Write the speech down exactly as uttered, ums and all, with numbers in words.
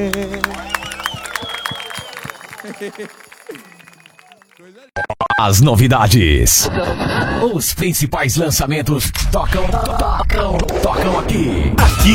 As novidades, os principais lançamentos tocam, tocam, tocam aqui. Aqui.